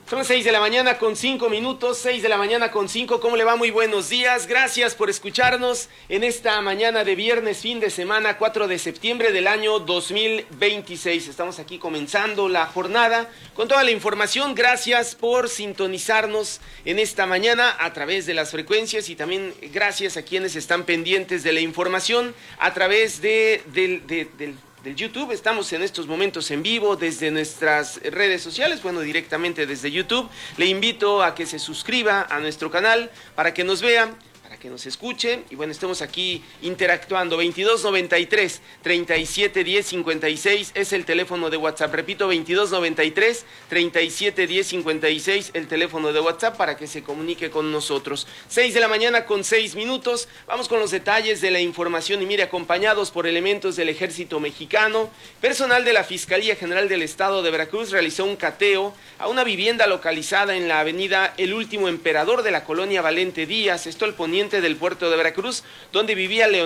Son las 6 de la mañana con 5 minutos, 6 de la mañana con 5. ¿Cómo le va? Muy buenos días. Gracias por escucharnos en esta mañana de viernes, fin de semana, 4 de septiembre del año 2026. Estamos aquí comenzando la jornada con toda la información. Gracias por sintonizarnos en esta mañana a través de las frecuencias y también gracias a quienes están pendientes de la información a través del YouTube. Estamos en estos momentos en vivo desde nuestras redes sociales, bueno, directamente desde YouTube. Le invito a que se suscriba a nuestro canal para que nos vea, para que nos escuche y bueno, estemos aquí interactuando. 2293 3710 56 es el teléfono de WhatsApp. Repito, 2293 3710 56 el teléfono de WhatsApp para que se comunique con nosotros. 6 de la mañana con 6 minutos. Vamos con los detalles de la información y mire, acompañados por elementos del Ejército Mexicano, personal de la Fiscalía General del Estado de Veracruz realizó un cateo a una vivienda localizada en la avenida El Último Emperador de la colonia Valente Díaz, esto al poniente del puerto de Veracruz, donde vivía Leonardo